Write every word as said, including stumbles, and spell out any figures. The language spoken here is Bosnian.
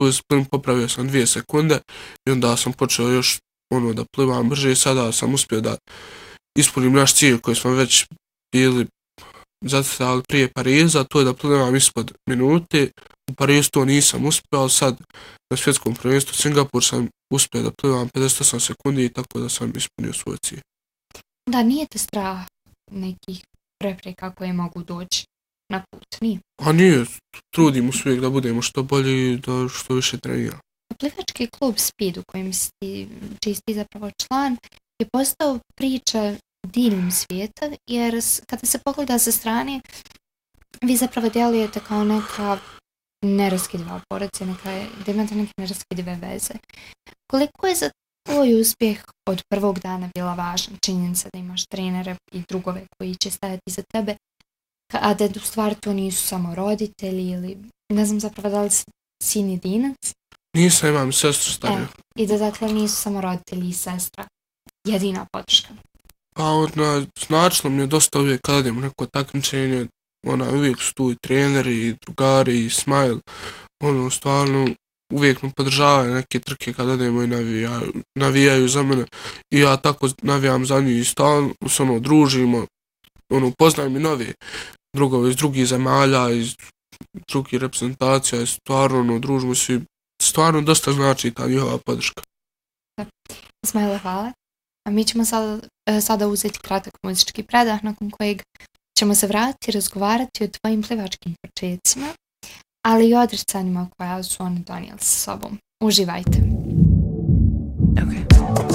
plus plin, popravio sam dvije sekunde i onda sam počeo još ono da plivam brže i sada sam uspio da ispunim naš cilj koji smo već bili zacrtali prije Pariza, to je da plivam ispod minute. U Parizu to nisam uspio, ali sad na svjetskom prvenstvu Singapur sam uspio da plivam pedeset osam sekundi i tako da sam ispunio svoj cilj. Da, nije te strah nekih prepreka koje mogu doći na put, nije? A nije, trudimo se uvijek da budemo što bolji i da što više treniramo. Plivački klub Speed u kojem si, čiji si zapravo član je postao priča diljem svijeta, jer kada se pogleda sa strane, vi zapravo djelujete kao neka neraskidiva porodica, neka, da imate neke neraskidive veze. Koliko je za tvoj uspjeh od prvog dana bila važna činjenica da imaš trenere i drugove koji će stajati za tebe, a da u stvari to nisu samo roditelji ili ne znam zapravo da li si sin jedinac? Nisam, imam sestru stariju. E, I da dakle nisu samo roditelji i sestra jedina podrška. Pa ona, značilo mi je dosta uvijek kada idemo neko takmičenje, ona uvijek su tu i treneri i drugari i Smile, ono stvarno uvijek me podržavaju neke trke kada idemo i navijaju, navijaju za mene i ja tako navijam za njih i stalno se ono družimo, ono poznajem i nove drugove iz drugih zemalja, iz drugih reprezentacija i stvarno ono družimo se, stvarno dosta znači ta njihova podrška. Smile, hvala. A mi ćemo sada, sada uzeti kratak muzički predah nakon kojeg ćemo se vratiti razgovarati o tvojim plivačkim počecima, ali i o odricanjima koja su oni donijeli sa sobom. Uživajte!